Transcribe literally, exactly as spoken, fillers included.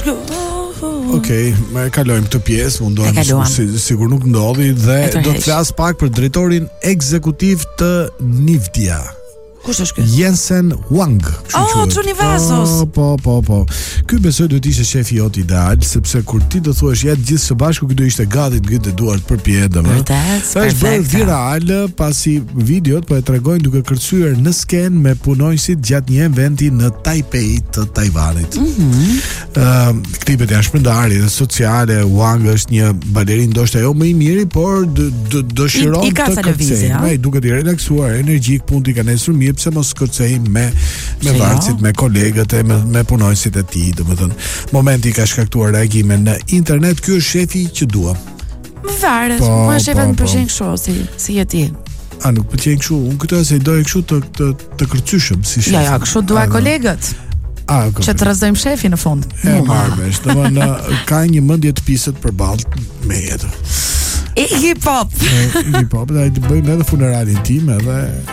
kjo. Okej, më kalojmë këtë pjesë, mundohem si, sigur nuk ndodhi dhe do të flas pak për drejtorin ekzekutiv të Nvidia. Kush është ky? Jensen Huang. Oh, Johnny Vazos. Po, po, po. Ky besoj do të ishte shefi jot ideal, sepse kur ti do thuash ja të gjithë së bashku, ky do ishte gati të ngjitë duart për pije, domethënë. Është bërë viral pasi videot po e tregojnë duke kërcyer në sken me punonjësit gjatë një eventi në Taipei të Tajvanit. Mhm. Ëm uh, klipet janë shpërndarë në sociale. Huang është një balerin ndoshta jo më i miri, por dëshiron të kërcejë. Ai duket i relaksuar, energjik, punë i ka nesër mirë, pse mos kërcej me me varësit, me kolegët e me, me punonjësit e tij, domethënë. Momenti ka shkaktuar reagime në internet. Ky është shefi që dua. Më varet, po, më shefa më po, pëlqen kështu si si je ti. A nuk pëlqen kështu? Unë këtë se doje kështu të të të kërcyshëm si shef. Ja, ja, kështu dua kolegët. A, okay. Që të rrezojmë shefin në fund. E marrësh, domethënë ka një mendje të pisët përballë me jetën. Iggy Pop. Iggy Pop, ai të bëjmë edhe funeralin tim edhe